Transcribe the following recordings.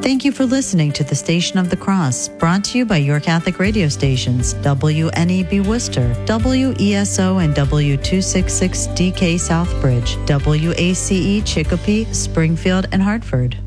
Thank you for listening to the Station of the Cross, brought to you by your Catholic radio stations, WNEB Worcester, WESO and W266DK Southbridge, WACE Chicopee, Springfield, and Hartford.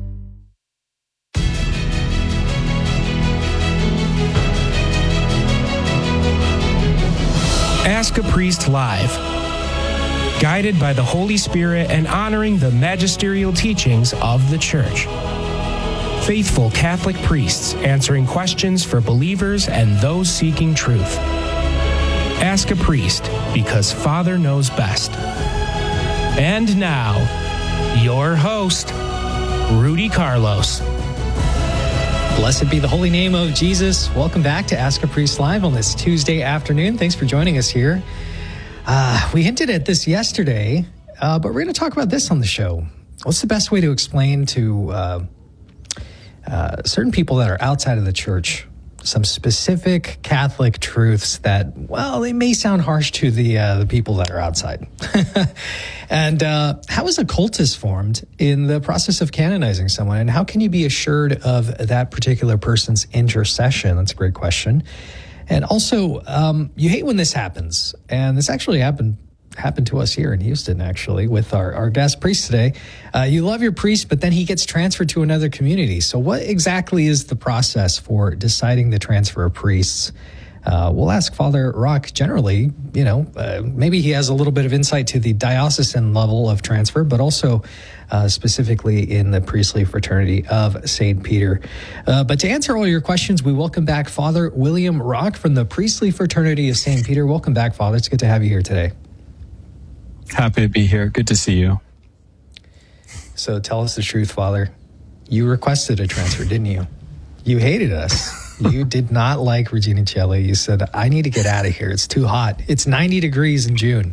Ask a Priest Live. Guided by the Holy Spirit and honoring the magisterial teachings of the Church. Faithful Catholic priests answering questions for believers and those seeking truth. Ask a Priest, because Father knows best. And now, your host, Rudy Carlos. Blessed be the holy name of Jesus. Welcome back to Ask a Priest Live on this Tuesday afternoon. Thanks for joining us here. We hinted at this yesterday, but we're going to talk about this on the show. What's the best way to explain to certain people that are outside of the church some specific Catholic truths that, well, they may sound harsh to the people that are outside? And how is a cultus formed in the process of canonizing someone? And how can you be assured of that particular person's intercession? That's a great question. And also, you hate when this happens. And this actually happened to us here in Houston, actually, with our guest priest today. You love your priest, but then he gets transferred to another community. So what exactly is the process for deciding the transfer of priests? We'll ask Father Rock generally, maybe he has a little bit of insight to the diocesan level of transfer, but also specifically in the priestly fraternity of St. Peter. But to answer all your questions, we welcome back Father William Rock from the priestly fraternity of St. Peter. Welcome back, Father. It's good to have you here today. Happy to be here. Good to see you. So tell us the truth, Father. You requested a transfer, didn't you? You hated us. You did not like Regina Coeli. You said, I need to get out of here. It's too hot. It's 90 degrees in June.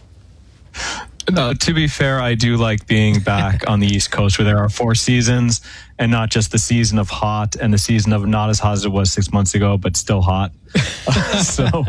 No, to be fair, I do like being back on the East Coast where there are 4 seasons and not just the season of hot and the season of not as hot as it was 6 months ago, but still hot. So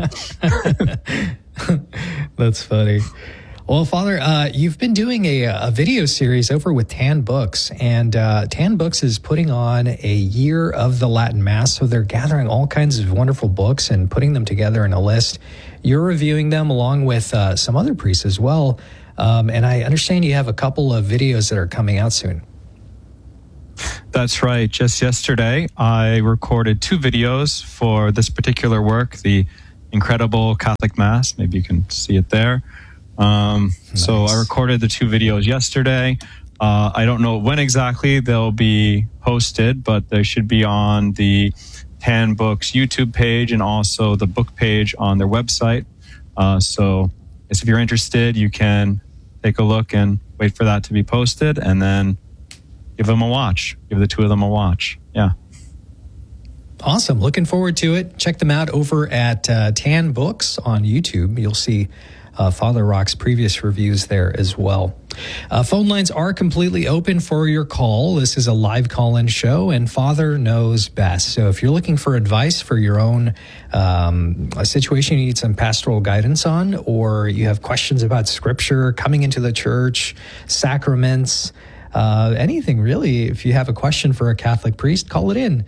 that's funny. Well, Father, you've been doing a video series over with Tan Books, and Tan Books is putting on a year of the Latin Mass, so they're gathering all kinds of wonderful books and putting them together in a list. You're reviewing them along with some other priests as well, and I understand you have a couple of videos that are coming out soon. That's right. Just yesterday, I recorded 2 videos for this particular work, the Incredible Catholic Mass. Maybe you can see it there. Nice. So I recorded the 2 videos yesterday. I don't know when exactly they'll be posted, but they should be on the Tan Books YouTube page and also the book page on their website. So if you're interested, you can take a look and wait for that to be posted and then give them a watch. Give the 2 of them a watch. Yeah. Awesome. Looking forward to it. Check them out over at Tan Books on YouTube. You'll see Father Rock's previous reviews there as well. Phone lines are completely open for your call. This is a live call-in show, and Father knows best. So if you're looking for advice for your own a situation you need some pastoral guidance on, or you have questions about Scripture, coming into the church, sacraments, anything really, if you have a question for a Catholic priest, call it in.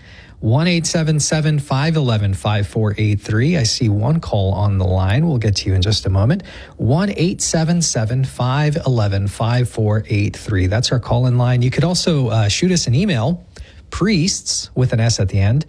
1-877-511-5483. I see one call on the line. We'll get to you in just a moment. 1-877-511-5483. That's our call-in line. You could also shoot us an email, priests, with an S at the end,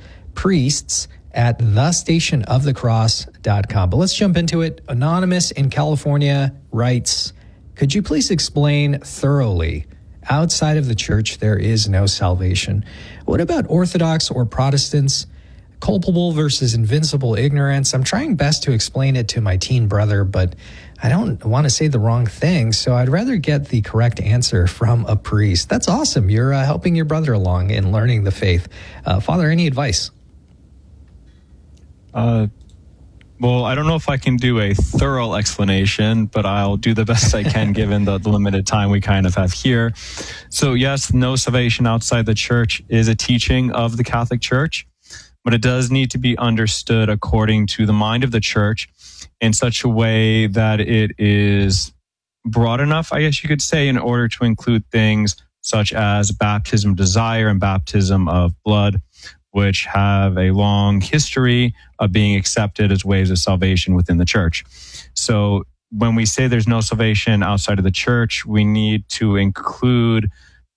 priests@thestationofthecross.com. But let's jump into it. Anonymous in California writes, could you please explain thoroughly, outside of the church, there is no salvation? What about Orthodox or Protestants? Culpable versus invincible ignorance. I'm trying best to explain it to my teen brother, but I don't want to say the wrong thing, so I'd rather get the correct answer from a priest. That's awesome. You're helping your brother along in learning the faith. Father, any advice? Well, I don't know if I can do a thorough explanation, but I'll do the best I can given the limited time we kind of have here. So yes, no salvation outside the church is a teaching of the Catholic Church, but it does need to be understood according to the mind of the church in such a way that it is broad enough, I guess you could say, in order to include things such as baptism of desire and baptism of blood, which have a long history of being accepted as ways of salvation within the church. So when we say there's no salvation outside of the church, we need to include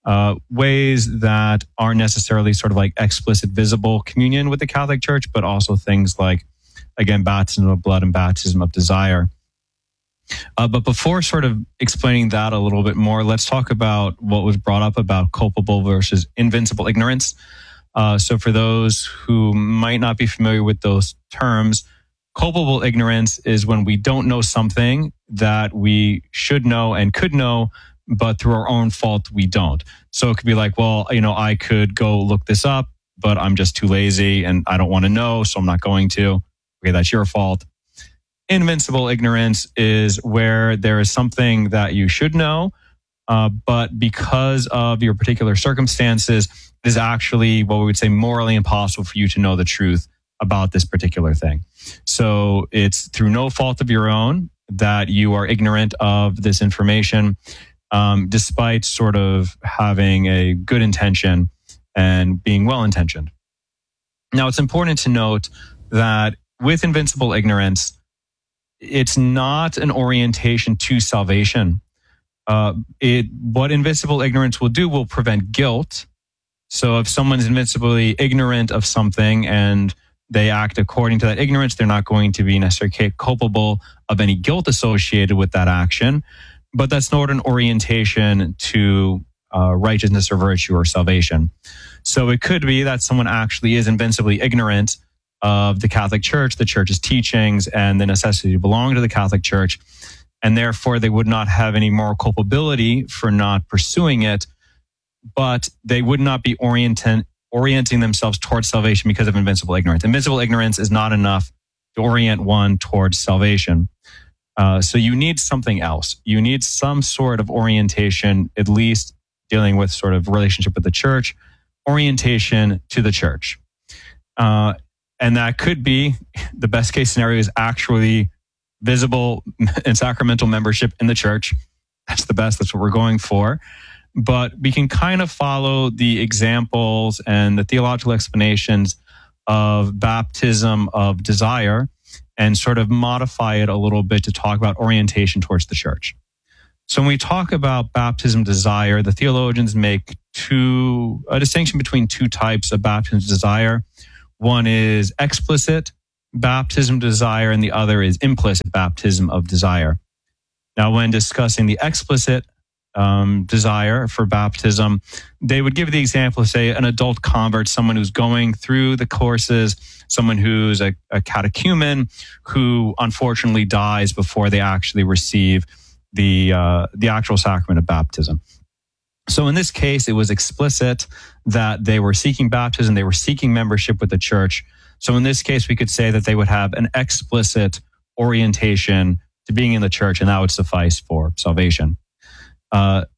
ways that aren't necessarily sort of like explicit, visible communion with the Catholic Church, but also things like, again, baptism of blood and baptism of desire. But before sort of explaining that a little bit more, let's talk about what was brought up about culpable versus invincible ignorance. So for those who might not be familiar with those terms, culpable ignorance is when we don't know something that we should know and could know, but through our own fault, we don't. So it could be like, well, I could go look this up, but I'm just too lazy and I don't want to know, so I'm not going to. Okay, that's your fault. Invincible ignorance is where there is something that you should know, but because of your particular circumstances, it is actually what we would say morally impossible for you to know the truth about this particular thing. So it's through no fault of your own that you are ignorant of this information, despite sort of having a good intention and being well-intentioned. Now, it's important to note that with invincible ignorance, it's not an orientation to salvation. What invincible ignorance will do will prevent guilt. So if someone's invincibly ignorant of something and they act according to that ignorance, they're not going to be necessarily culpable of any guilt associated with that action. But that's not an orientation to righteousness or virtue or salvation. So it could be that someone actually is invincibly ignorant of the Catholic Church, the Church's teachings, and the necessity to belong to the Catholic Church, and therefore they would not have any moral culpability for not pursuing it, but they would not be orienting themselves towards salvation because of invincible ignorance. Invincible ignorance is not enough to orient one towards salvation. So you need something else. You need some sort of orientation, at least dealing with sort of relationship with the church, orientation to the church. And that could be, the best case scenario is actually visible and sacramental membership in the church. That's the best. That's what we're going for. But we can kind of follow the examples and the theological explanations of baptism of desire and sort of modify it a little bit to talk about orientation towards the church. So when we talk about baptism desire, the theologians make a distinction between two types of baptism desire. One is explicit baptism desire, and the other is implicit baptism of desire. Now, when discussing the explicit desire for baptism, they would give the example of, say, an adult convert, someone who's going through the courses, someone who's a catechumen who unfortunately dies before they actually receive the actual sacrament of baptism. So in this case, it was explicit that they were seeking baptism, they were seeking membership with the church. So in this case, we could say that they would have an explicit orientation to being in the church, and that would suffice for salvation. There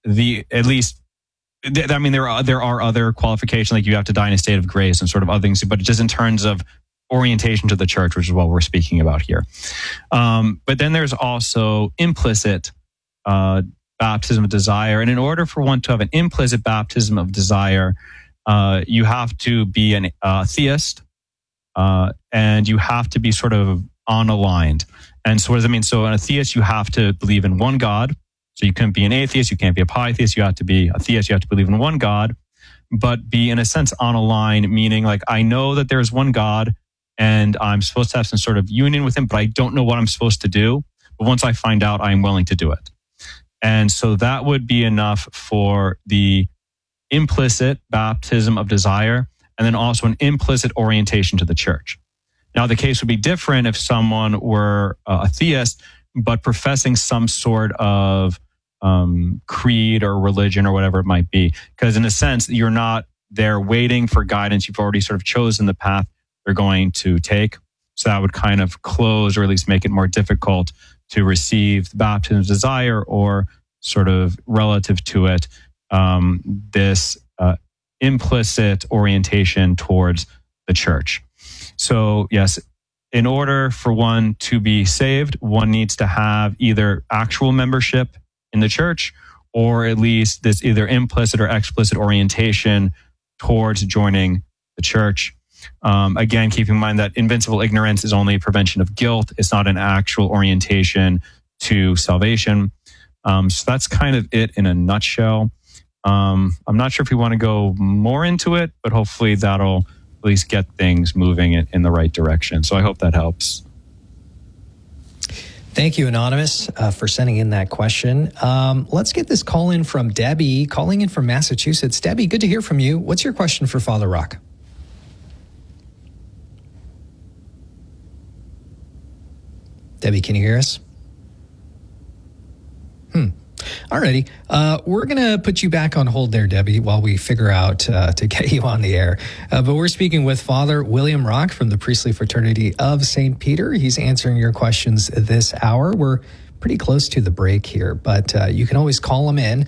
are other qualifications, like you have to die in a state of grace and sort of other things, but just in terms of orientation to the church, which is what we're speaking about here. But then there's also implicit baptism of desire. And in order for one to have an implicit baptism of desire, you have to be a theist, and you have to be sort of unaligned. And so what does that mean? So in a theist, you have to believe in one God. So you couldn't be an atheist, you can't be a polytheist, you have to be a theist, you have to believe in one God, but be in a sense unaligned, meaning like I know that there's one God and I'm supposed to have some sort of union with him, but I don't know what I'm supposed to do. But once I find out, I'm willing to do it. And so that would be enough for the implicit baptism of desire, and then also an implicit orientation to the church. Now, the case would be different if someone were a theist, but professing some sort of creed or religion or whatever it might be. Because in a sense, you're not there waiting for guidance. You've already sort of chosen the path they're going to take. So that would kind of close, or at least make it more difficult to receive the baptism of desire, or sort of relative to it, this implicit orientation towards the church. So yes, in order for one to be saved, one needs to have either actual membership in the church or at least this either implicit or explicit orientation towards joining the church. Again, keep in mind that invincible ignorance is only a prevention of guilt. It's not an actual orientation to salvation. So that's kind of it in a nutshell. I'm not sure if we want to go more into it, but hopefully that'll at least get things moving in the right direction. So I hope that helps. Thank you, Anonymous, for sending in that question. Let's get this call in from Debbie, calling in from Massachusetts. Debbie, good to hear from you. What's your question for Father Rock? Debbie, can you hear us? Alrighty. We're going to put you back on hold there, Debbie, while we figure out to get you on the air. But we're speaking with Father William Rock from the Priestly Fraternity of St. Peter. He's answering your questions this hour. We're pretty close to the break here, but you can always call him in,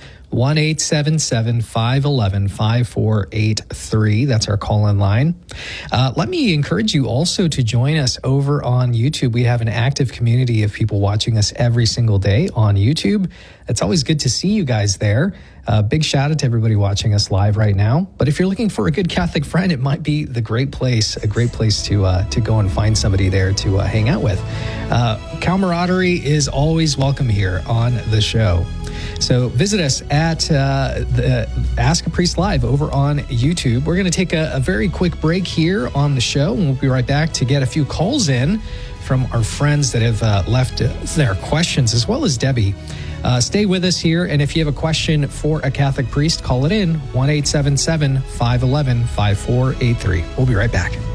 1-877-511-5483. That's our call-in line. Let me encourage you also to join us over on YouTube. We have an active community of people watching us every single day on YouTube. It's always good to see you guys there. Big shout out to everybody watching us live right now. But if you're looking for a good Catholic friend, it might be a great place to go and find somebody there to hang out with. Camaraderie is always welcome here on the show. So visit us at the Ask a Priest Live over on YouTube. We're going to take a very quick break here on the show, and we'll be right back to get a few calls in from our friends that have left their questions, as well as Debbie. Stay with us here, and if you have a question for a Catholic priest, call it in, 1-877-511-5483. We'll be right back.